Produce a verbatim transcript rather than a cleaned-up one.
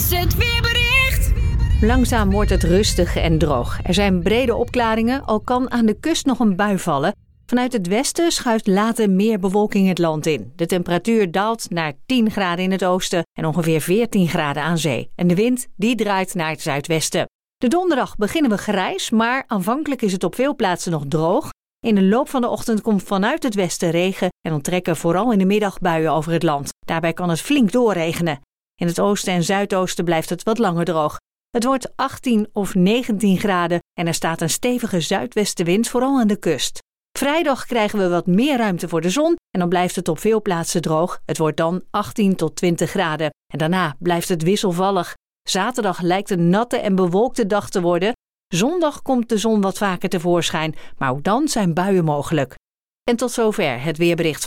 is het weerbericht. Langzaam wordt het rustig en droog. Er zijn brede opklaringen, al kan aan de kust nog een bui vallen. Vanuit het westen schuift later meer bewolking het land in. De temperatuur daalt naar tien graden in het oosten en ongeveer veertien graden aan zee. En de wind die draait naar het zuidwesten. De donderdag beginnen we grijs, maar aanvankelijk is het op veel plaatsen nog droog. In de loop van de ochtend komt vanuit het westen regen en dan trekken vooral in de middag buien over het land. Daarbij kan het flink doorregenen. In het oosten en zuidoosten blijft het wat langer droog. Het wordt achttien of negentien graden en er staat een stevige zuidwestenwind, vooral aan de kust. Vrijdag krijgen we wat meer ruimte voor de zon en dan blijft het op veel plaatsen droog. Het wordt dan achttien tot twintig graden. En daarna blijft het wisselvallig. Zaterdag lijkt een natte en bewolkte dag te worden. Zondag komt de zon wat vaker tevoorschijn, maar ook dan zijn buien mogelijk. En tot zover het weerbericht van